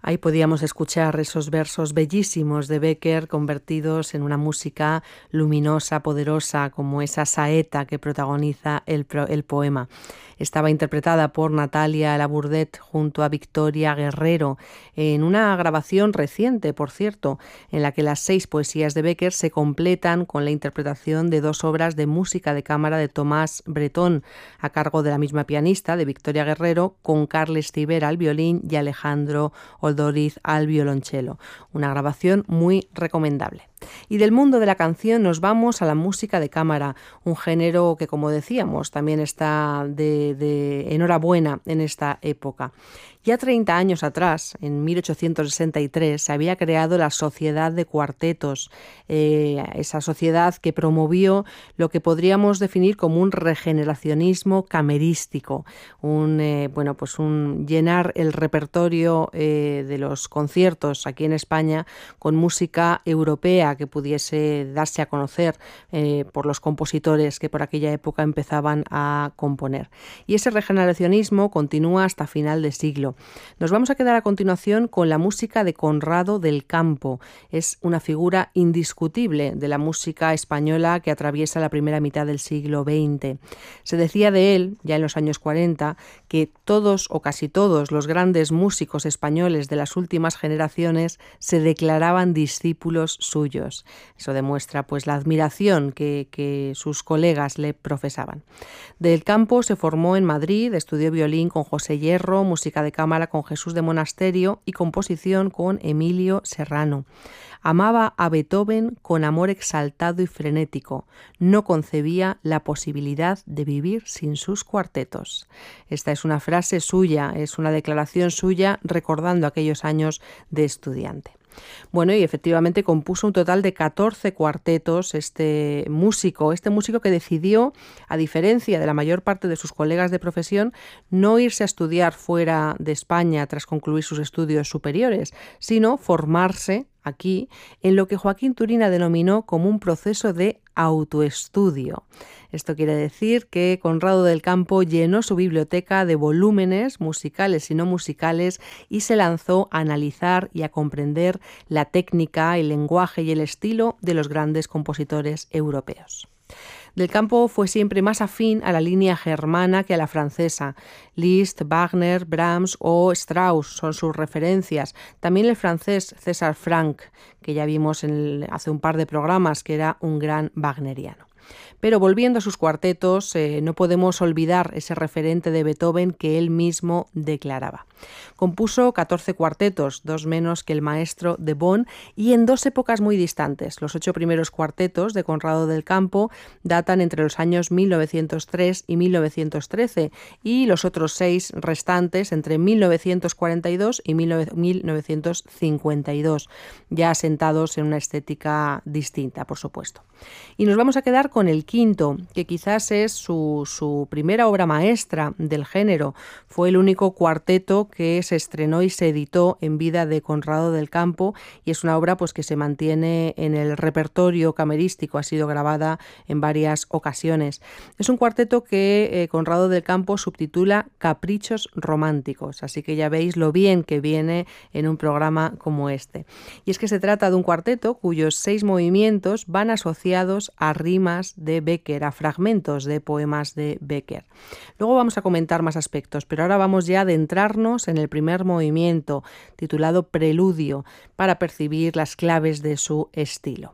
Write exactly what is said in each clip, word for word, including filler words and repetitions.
Ahí podíamos escuchar esos versos bellísimos de Becker convertidos en una música luminosa, poderosa, como esa saeta que protagoniza el, pro, el poema. Estaba interpretada por Natalia Labourdet junto a Victoria Guerrero en una grabación reciente, por cierto, en la que las seis poesías de Becker se completan con la interpretación de dos obras de música de cámara de Tomás Bretón, a cargo de la misma pianista, de Victoria Guerrero, con Carles Tibera al violín y Alejandro Oldoriz al violonchelo. Una grabación muy recomendable. Y del mundo de la canción nos vamos a la música de cámara, un género que, como decíamos, también está de, de enhorabuena en esta época. Ya treinta años atrás, en mil ochocientos sesenta y tres, se había creado la Sociedad de Cuartetos, eh, esa sociedad que promovió lo que podríamos definir como un regeneracionismo camerístico, un, eh, bueno, pues un llenar el repertorio eh, de los conciertos aquí en España con música europea que pudiese darse a conocer eh, por los compositores que por aquella época empezaban a componer. Y ese regeneracionismo continúa hasta final de siglo. Nos vamos a quedar a continuación con la música de Conrado del Campo. Es una figura indiscutible de la música española que atraviesa la primera mitad del siglo veinte. Se decía de él, ya en los años cuarenta, que todos o casi todos los grandes músicos españoles de las últimas generaciones se declaraban discípulos suyos. Eso demuestra pues la admiración que, que sus colegas le profesaban. Del Campo se formó en Madrid, estudió violín con José Hierro, música de cámara con Jesús de Monasterio y composición con Emilio Serrano. Amaba a Beethoven con amor exaltado y frenético. No concebía la posibilidad de vivir sin sus cuartetos. Esta es una frase suya, es una declaración suya recordando aquellos años de estudiante. Bueno, y efectivamente compuso un total de catorce cuartetos este músico, este músico que decidió, a diferencia de la mayor parte de sus colegas de profesión, no irse a estudiar fuera de España tras concluir sus estudios superiores, sino formarse aquí en lo que Joaquín Turina denominó como un proceso de autoestudio. Esto quiere decir que Conrado del Campo llenó su biblioteca de volúmenes musicales y no musicales y se lanzó a analizar y a comprender la técnica, el lenguaje y el estilo de los grandes compositores europeos. Del Campo fue siempre más afín a la línea germana que a la francesa. Liszt, Wagner, Brahms o Strauss son sus referencias. También el francés César Franck, que ya vimos en el, hace un par de programas, que era un gran wagneriano. Pero volviendo a sus cuartetos, eh, no podemos olvidar ese referente de Beethoven que él mismo declaraba. Compuso catorce cuartetos, dos menos que el maestro de Bonn, y en dos épocas muy distantes. Los ocho primeros cuartetos de Conrado del Campo datan entre los años mil novecientos tres y mil novecientos trece, y los otros seis restantes entre mil novecientos cuarenta y dos y mil novecientos cincuenta y dos, ya asentados en una estética distinta, por supuesto. Y nos vamos a quedar con el quinto, que quizás es su, su primera obra maestra del género. Fue el único cuarteto que se estrenó y se editó en vida de Conrado del Campo, y es una obra pues que se mantiene en el repertorio camerístico, ha sido grabada en varias ocasiones. Es un cuarteto que eh, Conrado del Campo subtitula Caprichos Románticos, así que ya veis lo bien que viene en un programa como este. Y es que se trata de un cuarteto cuyos seis movimientos van asociados a rimas de Becker, a fragmentos de poemas de Becker. Luego vamos a comentar más aspectos, pero ahora vamos ya a adentrarnos en el primer movimiento, titulado Preludio, para percibir las claves de su estilo.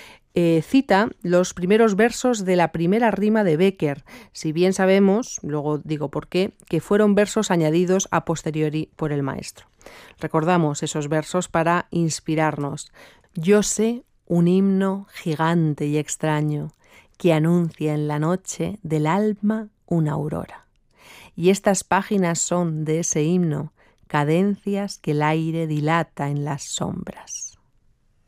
Eh, cita los primeros versos de la primera rima de Becker, si bien sabemos, luego digo por qué, que fueron versos añadidos a posteriori por el maestro. Recordamos esos versos para inspirarnos. Yo sé un himno gigante y extraño que anuncia en la noche del alma una aurora. Y estas páginas son de ese himno, cadencias que el aire dilata en las sombras.